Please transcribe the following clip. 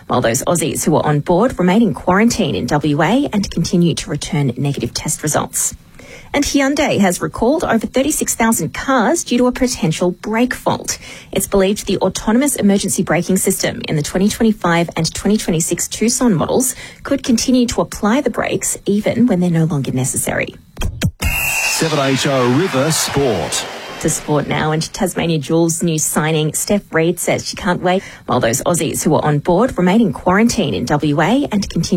while those Aussies who were on board remain in quarantine in WA and continue to return negative test results. And Hyundai has recalled over 36,000 cars due to a potential brake fault. It's believed the autonomous emergency braking system in the 2025 and 2026 Tucson models could continue to apply the brakes even when they're no longer necessary. 780 River Sport. To sport now, and Tasmania Jewels' new signing, Steph Reid, says she can't wait, while those Aussies who were on board remain in quarantine in WA and continue